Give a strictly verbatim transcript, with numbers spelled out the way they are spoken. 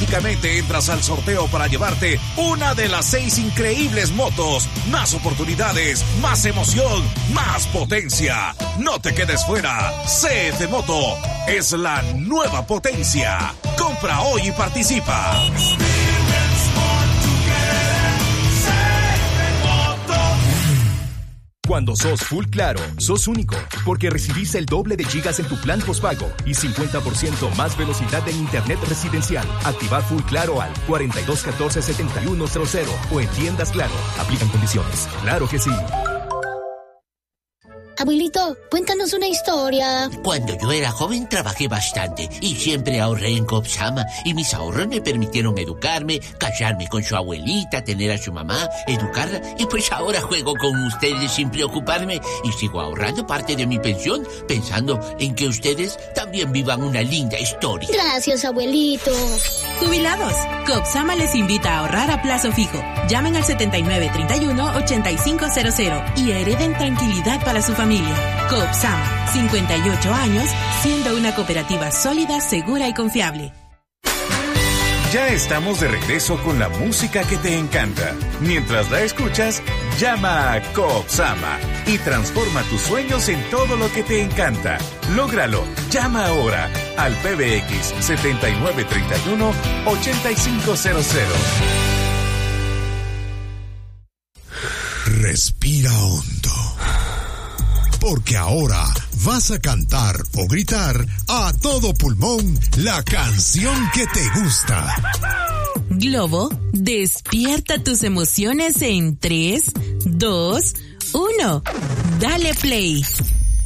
Automáticamente entras al sorteo para llevarte una de las seis increíbles motos. Más oportunidades, más emoción, más potencia. No te quedes fuera. C F Moto es la nueva potencia. Compra hoy y participa. Cuando sos Full Claro, sos único, porque recibís el doble de gigas en tu plan postpago y cincuenta por ciento más velocidad en internet residencial. Activar Full Claro al cuatro dos uno cuatro, siete uno cero cero o en tiendas Claro. Aplican condiciones. Claro que sí. Abuelito, cuéntanos una historia. Cuando yo era joven trabajé bastante y siempre ahorré en Copsama y mis ahorros me permitieron educarme, casarme con su abuelita, tener a su mamá, educarla y pues ahora juego con ustedes sin preocuparme y sigo ahorrando parte de mi pensión pensando en que ustedes también vivan una linda historia. Gracias, abuelito. Jubilados, Copsama les invita a ahorrar a plazo fijo. Llamen al setenta y nueve, treinta y uno, ochenta y cinco cero cero y hereden tranquilidad para su familia. Copsama, cincuenta y ocho años, siendo una cooperativa sólida, segura y confiable. Ya estamos de regreso con la música que te encanta. Mientras la escuchas, llama a Copsama y transforma tus sueños en todo lo que te encanta. Lógralo. Llama ahora al P B X setenta y nueve, treinta y uno, ochenta y cinco cero cero. Respira hondo. Porque ahora vas a cantar o gritar a todo pulmón la canción que te gusta. Globo, despierta tus emociones en tres, dos, uno. Dale play.